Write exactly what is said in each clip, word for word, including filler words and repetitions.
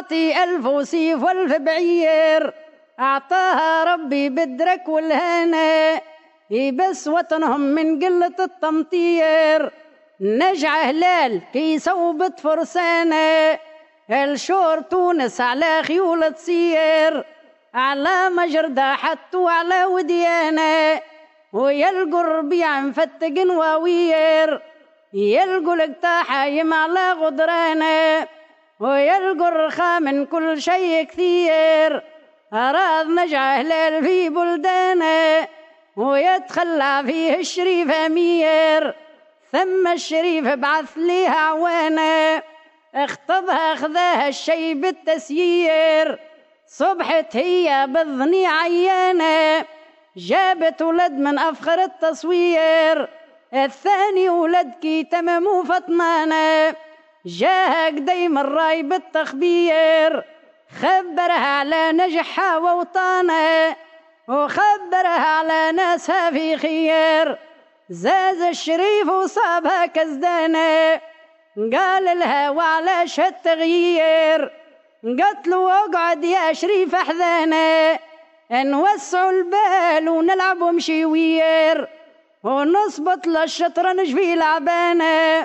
تعطي ألف وسيف والف بعير، أعطاها ربي بالدرك والهنا يبس وطنهم من قلة التمطير. نجع هلال كي صوبت فرسانة الشور تونس على خيول تصير، على مجردة حتى على وديانة ويلقوا الربيع مفتق نواوير، يلقوا القتاحايم على غدرانة ويلقوا الرخا من كل شيء كثير. أراض نجع هلال في بلدانه ويتخلى فيه الشريف أمير، ثم الشريف بعث ليها عوانه اخطبها خذاها الشي بالتسيير. صبحت هي بالظني عيانه جابت ولد من أفخر التصوير، الثاني ولد كي تممو فطمانه جاها قديم الراي بالتخبير. خبرها على نجحها ووطانه وخبرها على ناسها في خير. زاز الشريف وصابها كزدانه قال لها وعلاش هالتغيير، قتلوا واقعد يا شريف احذانه نوسعوا البال ونلعبوا مشيوير ونصبط للشطرنج في لعبانه.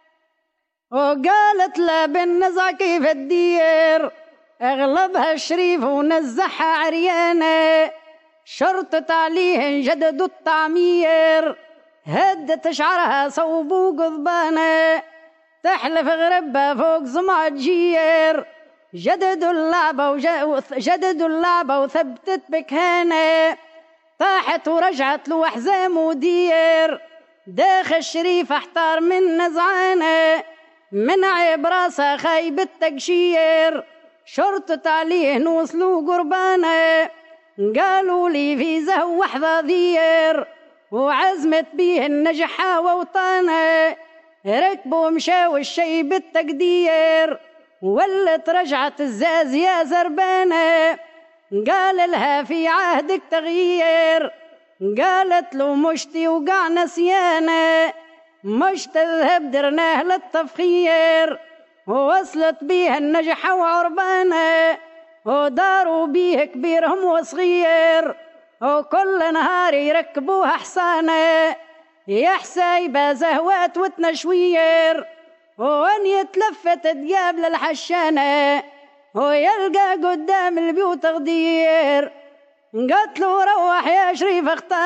وقالت له بالنزع كيف الدير، اغلبها الشريف ونزحها عريانه شرطت عليه جددوا التعمير. هدت شعرها صوبوا قضبانه تحلف غربها فوق زمع جير، جددوا اللعبة وجددوا اللعبة وثبتت بكهانة طاحت ورجعت له حزام ودير. داخل الشريف احتار من نزعانه من عيب راسها خايب التقشير، شرطت عليه نوصلوا قربانه قالوا لي في زهو وحظاظير وعزمت بيه النجحة ووطانه ركبوا مشاو الشي بالتقدير. ولت رجعت الزاز يا زربانه قال لها في عهدك تغيير، قالت له مشتي وقع نسيانه مش تذهب درناه للتفخير. ووصلت بيه النجحة وعربانه وداروا بيه كبيرهم وصغير وكل نهار يركبوها حصانه يا حسايبة زهوات وتنشوير. وان يتلفت دياب للحشانة ويلقى قدام البيوت غدير، قتلوا روح يا شريف اختار